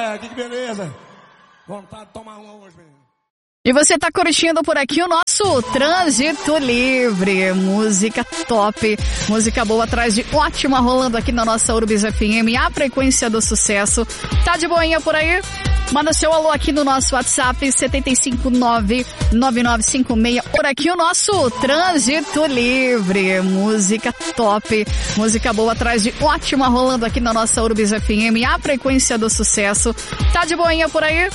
que beleza. Vontade de tomar uma hoje, menino. E você tá curtindo por aqui o nosso Trânsito Livre. Música top, música boa atrás de ótima rolando aqui na nossa Urbis FM, a frequência do sucesso. Tá de boinha por aí? Manda seu alô aqui no nosso WhatsApp 759-9956. Por aqui o nosso Trânsito Livre. Música top, música boa atrás de ótima rolando aqui na nossa Urbis FM, a frequência do sucesso. Tá de boinha por aí?